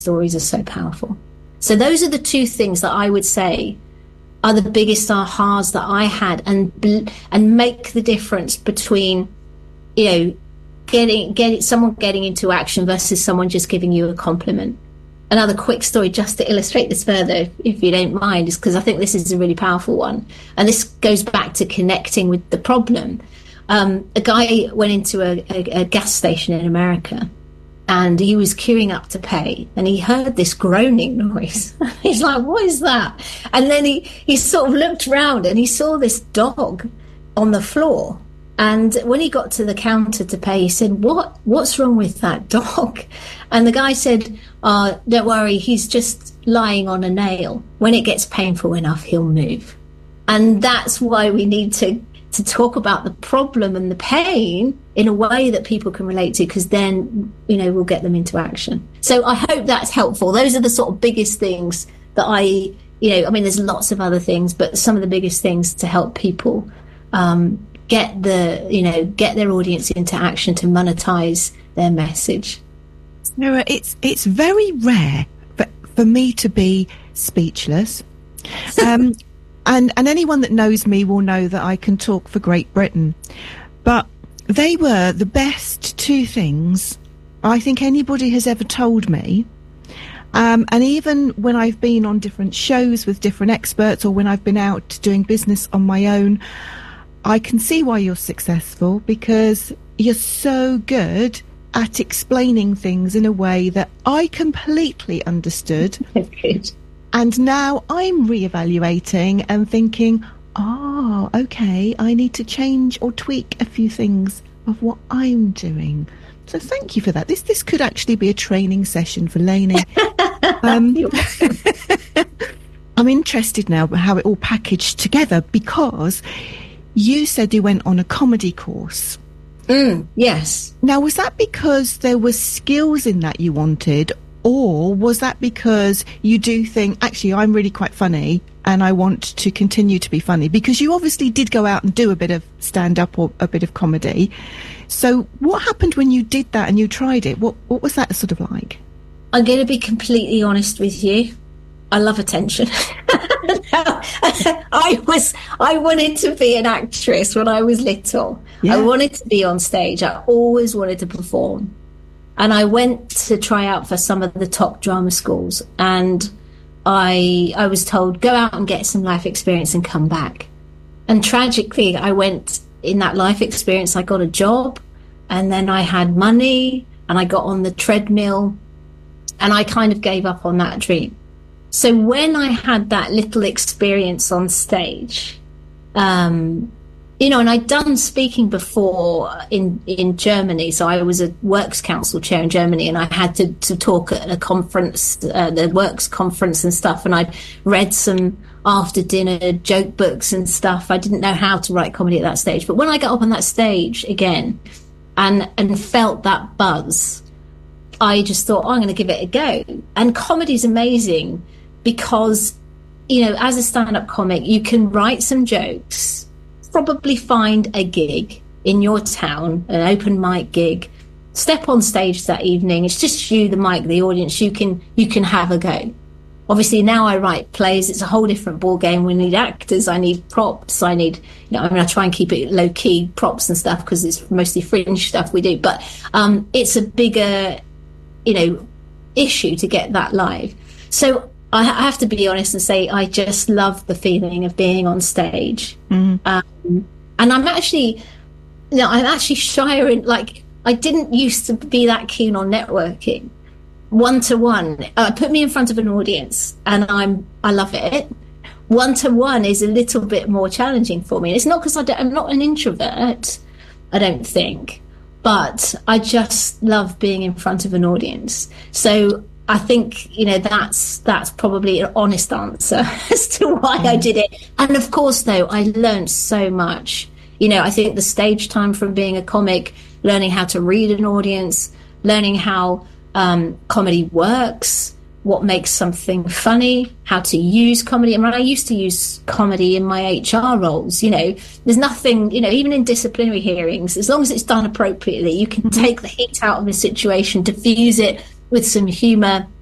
stories are so powerful. So those are the two things that I would say are the biggest ahas that I had, and make the difference between, getting someone getting into action versus someone just giving you a compliment. Another quick story just to illustrate this further, if you don't mind, is because I think this is a really powerful one. And this goes back to connecting with the problem. A guy went into a gas station in America, and he was queuing up to pay, and he heard this groaning noise. He's like, what is that? And then he sort of looked around, and he saw this dog on the floor. And when he got to the counter to pay, he said, what's wrong with that dog? And the guy said, don't worry, he's just lying on a nail. When it gets painful enough, he'll move. And that's why we need to talk about the problem and the pain in a way that people can relate to, because then, we'll get them into action. So I hope that's helpful. Those are the sort of biggest things that there's lots of other things, but some of the biggest things to help people get their audience into action to monetize their message. Sarah, it's very rare for me to be speechless. And anyone that knows me will know that I can talk for Great Britain. But they were the best two things I think anybody has ever told me. And even when I've been on different shows with different experts, or when I've been out doing business on my own, I can see why you're successful, because you're so good at explaining things in a way that I completely understood. Good. And now I'm reevaluating and thinking, okay, I need to change or tweak a few things of what I'm doing. So thank you for that. This could actually be a training session for Lainey. I'm interested now how it all packaged together, because you said you went on a comedy course. Yes. Now, was that because there were skills in that you wanted, or was that because you do think, actually, I'm really quite funny and I want to continue to be funny? Because you obviously did go out and do a bit of stand-up or a bit of comedy. So what happened when you did that and you tried it? What was that sort of like? I'm going to be completely honest with you. I love attention. I wanted to be an actress when I was little. Yeah. I wanted to be on stage. I always wanted to perform. And I went to try out for some of the top drama schools. And I was told, go out and get some life experience and come back. And tragically, I went in that life experience. I got a job, and then I had money, and I got on the treadmill, and I kind of gave up on that dream. So when I had that little experience on stage, and I'd done speaking before in Germany. So I was a Works Council chair in Germany, and I had to talk at a conference, the Works conference and stuff. And I'd read some after dinner joke books and stuff. I didn't know how to write comedy at that stage. But when I got up on that stage again and felt that buzz, I just thought, I'm going to give it a go. And comedy's amazing, because, as a stand-up comic, you can write some jokes, probably find a gig in your town, an open mic gig, step on stage that evening. It's just you, the mic, the audience. You can have a go. Obviously, now I write plays. It's a whole different ball game. We need actors. I need props. I need, I try and keep it low key, props and stuff, because it's mostly fringe stuff we do. But it's a bigger, issue to get that live. So I have to be honest and say I just love the feeling of being on stage. Mm-hmm. And I'm actually shyer in, I didn't used to be that keen on networking. One-to-one, put me in front of an audience and I love it. One-to-one is a little bit more challenging for me. And it's not because I'm not an introvert, I don't think, but I just love being in front of an audience. So I think, that's probably an honest answer as to why I did it. And of course, though, I learned so much. I think the stage time from being a comic, learning how to read an audience, learning how comedy works, what makes something funny, how to use comedy. I used to use comedy in my HR roles. There's nothing, even in disciplinary hearings, as long as it's done appropriately, you can take the heat out of the situation, diffuse it with some humour,